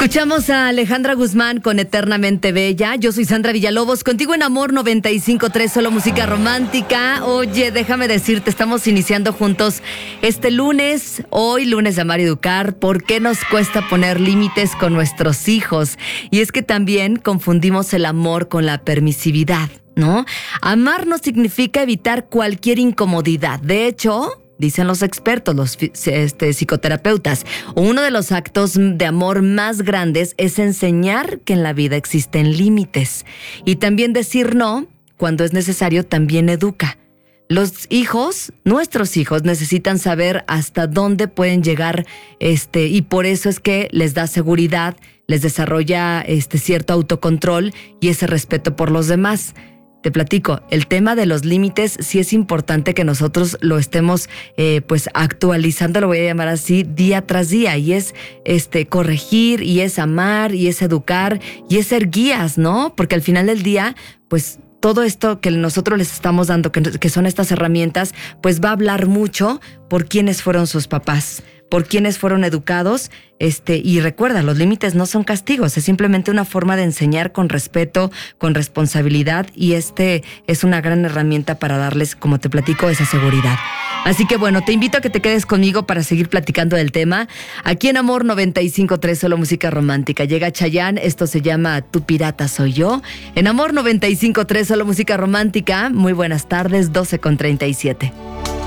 Escuchamos a Alejandra Guzmán con Eternamente Bella. Yo soy Sandra Villalobos, contigo en Amor 95.3, solo música romántica. Oye, déjame decirte, estamos iniciando juntos este lunes, hoy lunes de Amar y Educar. ¿Por qué nos cuesta poner límites con nuestros hijos? Y es que también confundimos el amor con la permisividad, ¿no? Amar no significa evitar cualquier incomodidad. De hecho, dicen los expertos, los psicoterapeutas, uno de los actos de amor más grandes es enseñar que en la vida existen límites. Y también decir no, cuando es necesario, también educa. Los hijos, nuestros hijos, necesitan saber hasta dónde pueden llegar, y por eso es que les da seguridad, les desarrolla cierto autocontrol y ese respeto por los demás. Te platico, el tema de los límites sí es importante que nosotros lo estemos actualizando, lo voy a llamar así, día tras día, y es corregir, y es amar, y es educar, y es ser guías, ¿no? Porque al final del día, pues todo esto que nosotros les estamos dando, que son estas herramientas, pues va a hablar mucho por quiénes fueron sus papás, por quienes fueron educados, y recuerda, los límites no son castigos, es simplemente una forma de enseñar con respeto, con responsabilidad, y es una gran herramienta para darles, como te platico, esa seguridad. Así que bueno, te invito a que te quedes conmigo para seguir platicando del tema. Aquí en Amor 95.3, solo música romántica. Llega Chayanne, esto se llama Tu pirata soy yo. En Amor 95.3, solo música romántica. Muy buenas tardes, 12:37.